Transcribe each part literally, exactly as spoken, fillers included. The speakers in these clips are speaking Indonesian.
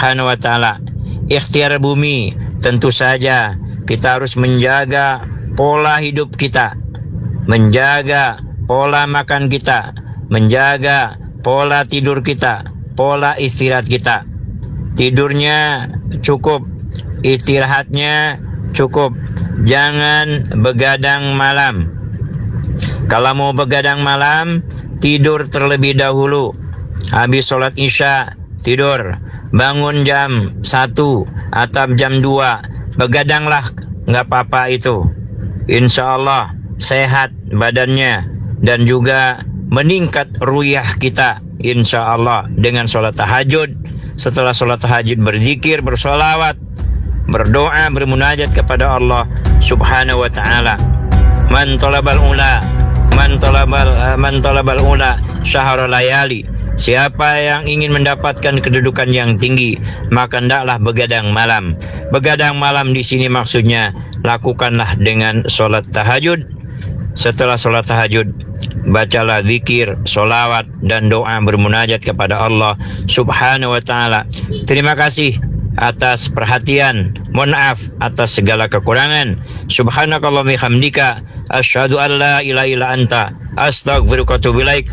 Subhanahu wa ta'ala. Ikhtiar bumi, tentu saja kita harus menjaga pola hidup kita, menjaga pola makan kita, menjaga pola tidur kita, pola istirahat kita. Tidurnya cukup, istirahatnya cukup. Jangan begadang malam. Kalau mau begadang malam, tidur terlebih dahulu. Habis sholat isya, tidur. Bangun jam satu atau jam dua. Begadanglah, nggak apa-apa itu. Insya Allah sehat badannya dan juga meningkat ruyah kita. Insya Allah dengan sholat tahajud. Setelah sholat tahajud berzikir, bersolawat, berdoa, bermunajat kepada Allah Subhanahu wa ta'ala. Man talabal ula, man talabal uh, man talabal ula syahrul layali. Siapa yang ingin mendapatkan kedudukan yang tinggi, maka hendaklah begadang malam. Begadang malam di sini maksudnya lakukanlah dengan sholat tahajud. Setelah sholat tahajud, bacalah zikir, solawat, dan doa bermunajat kepada Allah Subhanahu wa ta'ala. Terima kasih atas perhatian. Mohon maaf atas segala kekurangan. Subhanakallah bihamdika, asyhadu an la ilaha illa anta, astaghfiruka wa atubu ilaik.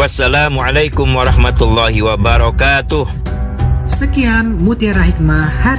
Wassalamualaikum warahmatullahi wabarakatuh. Sekian Mutiara Hikmah hari